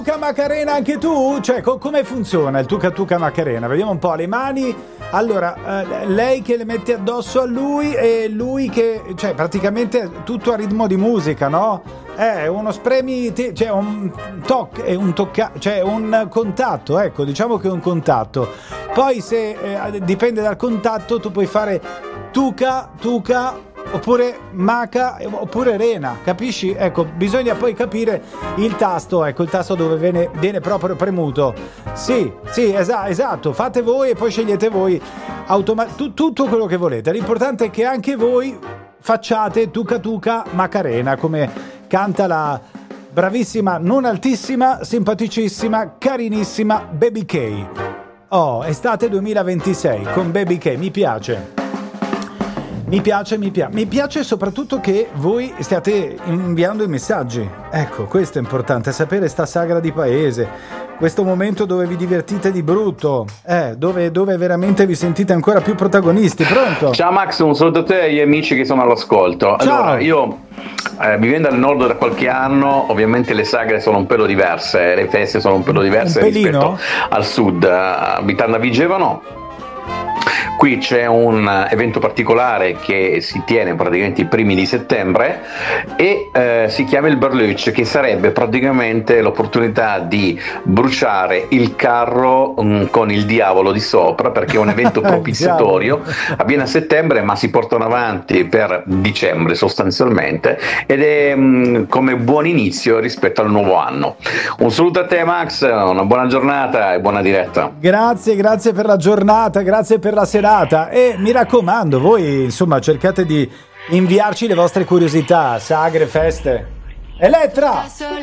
Tuca Macarena anche tu? Cioè, come funziona il Tuca Macarena? Vediamo un po' le mani. Allora, lei che le mette addosso a lui e lui che... Cioè, praticamente tutto a ritmo di musica, no? Uno cioè un cioè un contatto, ecco, diciamo che è un contatto. Poi se dipende dal contatto tu puoi fare Tuca, oppure Maca, oppure Rena, capisci? Ecco, bisogna poi capire il tasto, ecco, il tasto dove viene proprio premuto. Sì, esatto, fate voi e poi scegliete voi tutto quello che volete. L'importante è che anche voi facciate Tuca Macarena, come canta la bravissima, non altissima, simpaticissima, carinissima Baby K. Oh, estate 2026 con Baby K, mi piace. Mi piace soprattutto che voi stiate inviando i messaggi. Ecco, questo è importante, sapere sta sagra di paese, questo momento dove vi divertite di brutto, dove veramente vi sentite ancora più protagonisti. Pronto? Ciao Max, un saluto a te e agli amici che sono all'ascolto. Ciao. Allora, io vivendo al nord da qualche anno, ovviamente le sagre sono un pelo diverse, le feste sono un pelo diverse rispetto al sud. Abitando a Vigevano, qui c'è un evento particolare che si tiene praticamente i primi di settembre e si chiama il Berluc, che sarebbe praticamente l'opportunità di bruciare il carro con il diavolo di sopra, perché è un evento propiziatorio, avviene a settembre ma si portano avanti per dicembre sostanzialmente ed è come buon inizio rispetto al nuovo anno. Un saluto a te Max, una buona giornata e buona diretta. Grazie per la giornata, grazie per la serata e mi raccomando, voi insomma cercate di inviarci le vostre curiosità, sagre, feste. Elettra!